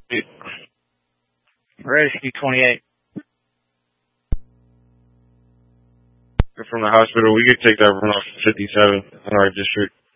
Rescue 28. From the hospital, we could take that run off 57 in our district.